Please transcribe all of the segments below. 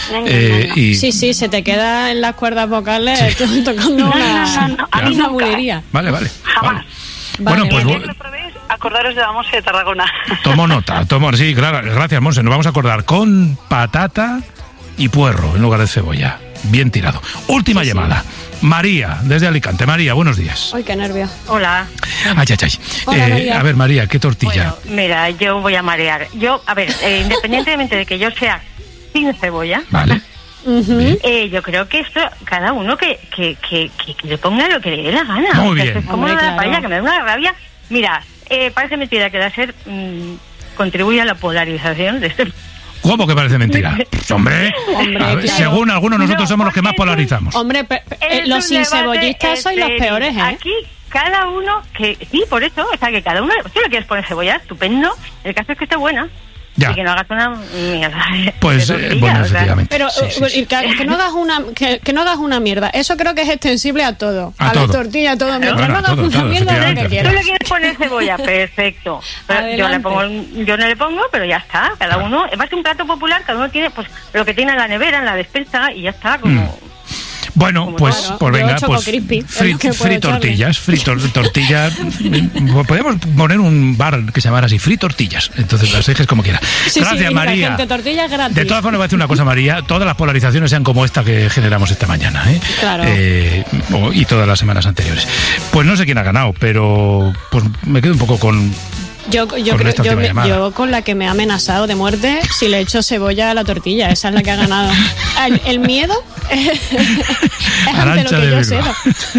Y... Sí, se te queda en las cuerdas vocales tocando una bulería. Vale. Jamás. Bueno, pues lo probéis, acordaros de la Monse de Tarragona. Tomo nota, sí, claro, gracias, Monse. Nos vamos a acordar con patata y puerro en lugar de cebolla. Bien tirado. Última llamada. María, desde Alicante. María, buenos días. Ay, qué nervio. Hola. Ay. Hola, a ver, María, ¿qué tortilla? Bueno, mira, yo voy a marear. Independientemente de que yo sea sin cebolla, Vale. yo creo que esto, cada uno que le ponga lo que le dé la gana. Muy bien. Es como Hombre, la paella, que me da una rabia. Mira, parece mentira que láser contribuye a la polarización de este... ¿Cómo que parece mentira? Hombre, claro. Según algunos nosotros somos los que más polarizamos. Hombre, los sin cebollistas sois los peores, ¿eh? Aquí cada uno que... Sí, por eso, o sea, que cada uno... Si le quieres poner cebolla, estupendo. El caso es que esté buena. Ya. Y que no hagas una mierda. Pues, bueno, efectivamente. Pero Sí. que no hagas una mierda. Eso creo que es extensible a todo. A la todo. tortilla, a todo. Mientras Bueno, no hagas una mierda de lo que efectivamente. Tú quieras. le quieres poner cebolla, perfecto. Pero yo no le pongo, pero ya está. Cada uno... Es más que un plato popular, cada uno tiene pues lo que tiene en la nevera, en la despensa, y ya está, como... Bueno, pues, claro, pues venga, yo Choco pues Crispy, es lo que puedo tortillas, tortillas. Podemos poner un bar que se llamara así, tortillas. Entonces las dejes como quiera. Gracias, María. Gente, tortillas gratis. De todas formas, voy a decir una cosa, María. Todas las polarizaciones sean como esta que generamos esta mañana, ¿eh? Claro. Y todas las semanas anteriores. Pues no sé quién ha ganado, pero pues me quedo un poco con... Yo con la que me ha amenazado de muerte, si le echo cebolla a la tortilla, esa es la que ha ganado. El miedo es ante lo que yo cedo.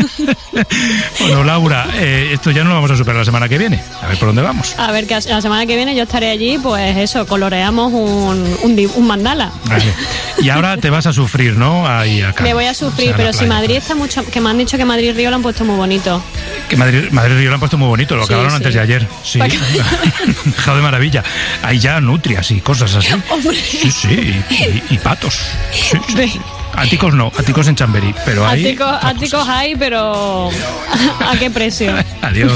Bueno, Laura, esto ya no lo vamos a superar la semana que viene. A ver por dónde vamos. A ver, que la semana que viene yo estaré allí, pues eso, coloreamos un mandala. Así. Y ahora te vas a sufrir, ¿no? Ahí acá. Me voy a sufrir, pero si Madrid está mucho... Que me han dicho que Madrid Río lo han puesto muy bonito. Que Madrid Río lo han puesto muy bonito, lo acabaron antes de ayer. Sí. Dejado de maravilla. Hay ya nutrias y cosas así. Hombre. Sí, y patos. Sí. Áticos no, áticos en Chamberí, pero hay... Áticos hay, pero ¿a qué precio? Adiós.